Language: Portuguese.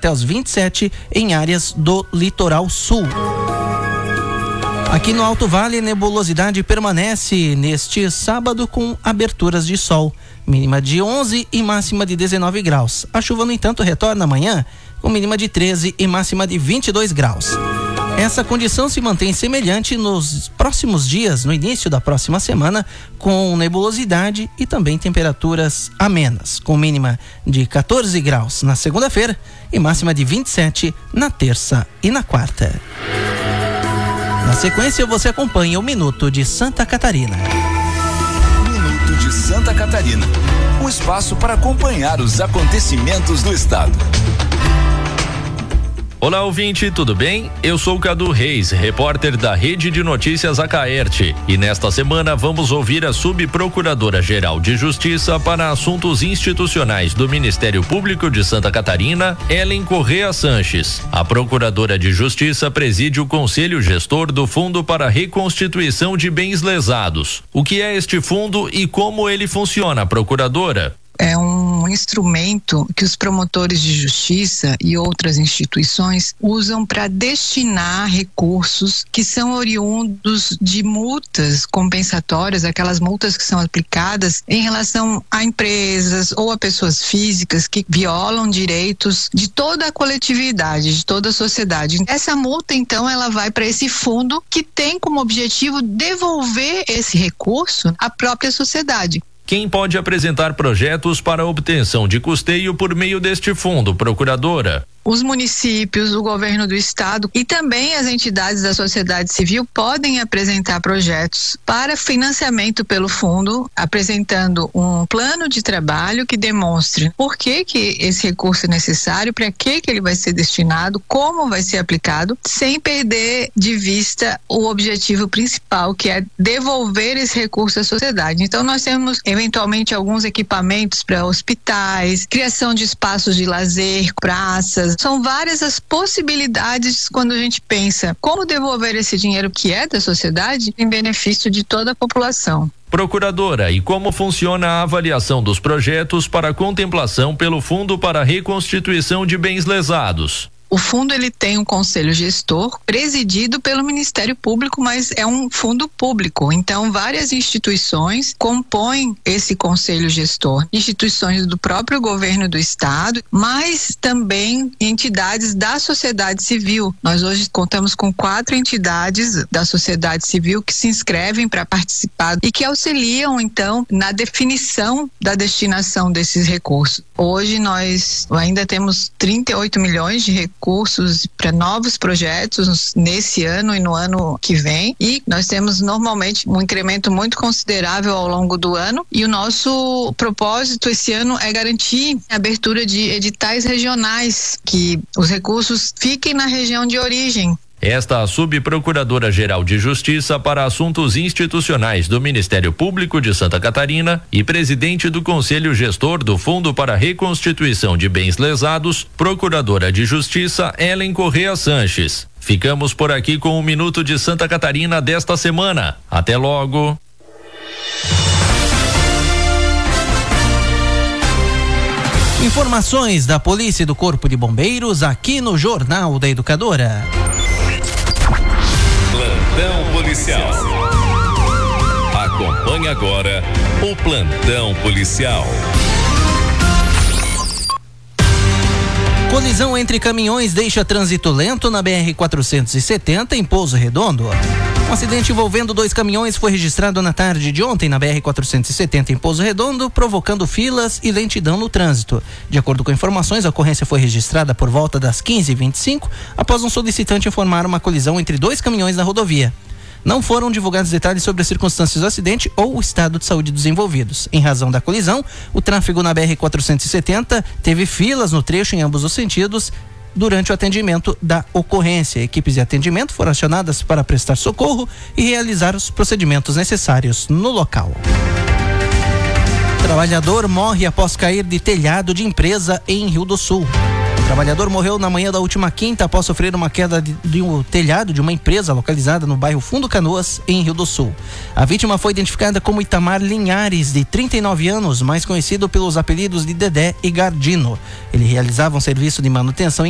até os 27 em áreas do litoral sul. Aqui no Alto Vale, nebulosidade permanece neste sábado com aberturas de sol, mínima de 11 e máxima de 19 graus. A chuva, no entanto, retorna amanhã com mínima de 13 e máxima de 22 graus. Essa condição se mantém semelhante nos próximos dias, no início da próxima semana, com nebulosidade e também temperaturas amenas, com mínima de 14 graus na segunda-feira e máxima de 27 na terça e na quarta. Na sequência, você acompanha o Minuto de Santa Catarina. Minuto de Santa Catarina, um espaço para acompanhar os acontecimentos do estado. Olá, ouvinte, tudo bem? Eu sou Cadu Reis, repórter da Rede de Notícias Acaerte, e nesta semana vamos ouvir a Subprocuradora-Geral de Justiça para Assuntos Institucionais do Ministério Público de Santa Catarina, Ellen Correa Sanches. A Procuradora de Justiça preside o Conselho Gestor do Fundo para Reconstituição de Bens Lesados. O que é este fundo e como ele funciona, Procuradora? É um instrumento que os promotores de justiça e outras instituições usam para destinar recursos que são oriundos de multas compensatórias, aquelas multas que são aplicadas em relação a empresas ou a pessoas físicas que violam direitos de toda a coletividade, de toda a sociedade. Essa multa, então, ela vai para esse fundo que tem como objetivo devolver esse recurso à própria sociedade. Quem pode apresentar projetos para obtenção de custeio por meio deste fundo, Procuradora? Os municípios, o governo do estado e também as entidades da sociedade civil podem apresentar projetos para financiamento pelo fundo, apresentando um plano de trabalho que demonstre por que esse recurso é necessário, para que ele vai ser destinado, como vai ser aplicado, sem perder de vista o objetivo principal, que é devolver esse recurso à sociedade. Então, nós temos eventualmente alguns equipamentos para hospitais, criação de espaços de lazer, praças. São várias as possibilidades quando a gente pensa como devolver esse dinheiro que é da sociedade em benefício de toda a população. Procuradora, e como funciona a avaliação dos projetos para contemplação pelo Fundo para Reconstituição de Bens Lesados? O fundo, ele tem um conselho gestor presidido pelo Ministério Público, mas é um fundo público. Então, várias instituições compõem esse conselho gestor. Instituições do próprio governo do estado, mas também entidades da sociedade civil. Nós hoje contamos com 4 entidades da sociedade civil que se inscrevem para participar e que auxiliam, então, na definição da destinação desses recursos. Hoje nós ainda temos 38 milhões de recursos para novos projetos nesse ano e no ano que vem, e nós temos normalmente um incremento muito considerável ao longo do ano, e o nosso propósito esse ano é garantir a abertura de editais regionais, que os recursos fiquem na região de origem. Esta Subprocuradora-Geral de Justiça para Assuntos Institucionais do Ministério Público de Santa Catarina e presidente do Conselho Gestor do Fundo para Reconstituição de Bens Lesados, Procuradora de Justiça Ellen Correa Sanches. Ficamos por aqui com o Minuto de Santa Catarina desta semana. Até logo. Informações da Polícia e do Corpo de Bombeiros aqui no Jornal da Educadora. Plantão policial. Acompanhe agora o Plantão policial. Colisão entre caminhões deixa trânsito lento na BR-470 em Pouso Redondo. Um acidente envolvendo 2 caminhões foi registrado na tarde de ontem na BR-470 em Pouso Redondo, provocando filas e lentidão no trânsito. De acordo com informações, a ocorrência foi registrada por volta das 15h25, após um solicitante informar uma colisão entre 2 caminhões na rodovia. Não foram divulgados detalhes sobre as circunstâncias do acidente ou o estado de saúde dos envolvidos. Em razão da colisão, o tráfego na BR-470 teve filas no trecho em ambos os sentidos durante o atendimento da ocorrência. Equipes de atendimento foram acionadas para prestar socorro e realizar os procedimentos necessários no local. Trabalhador morre após cair de telhado de empresa em Rio do Sul. O trabalhador morreu na manhã da última quinta após sofrer uma queda de um telhado de uma empresa localizada no bairro Fundo Canoas, em Rio do Sul. A vítima foi identificada como Itamar Linhares, de 39 anos, mais conhecido pelos apelidos de Dedé e Gardino. Ele realizava um serviço de manutenção em